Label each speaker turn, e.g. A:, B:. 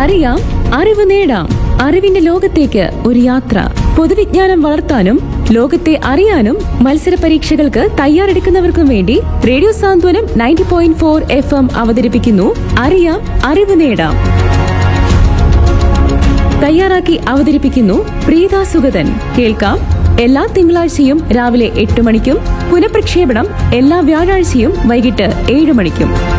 A: അറിയാം, അറിവ് നേടാം. അറിവിന്റെ ലോകത്തേക്ക് ഒരു യാത്ര. പൊതുവിജ്ഞാനം വളർത്താനും ലോകത്തെ അറിയാനും മത്സര പരീക്ഷകൾക്ക് തയ്യാറെടുക്കുന്നവർക്കും വേണ്ടി റേഡിയോ സാന്ത്വനം 90.4 FM അവതരിപ്പിക്കുന്നു അറിയാം, അറിവ് നേടാം. തയ്യാറാക്കി അവതരിപ്പിക്കുന്നു പ്രീത സുഗതൻ. കേൾക്കാം എല്ലാ തിങ്കളാഴ്ചയും രാവിലെ 8 മണിക്കും പുനഃപ്രക്ഷേപണം എല്ലാ വ്യാഴാഴ്ചയും വൈകിട്ട് 7 മണിക്കും.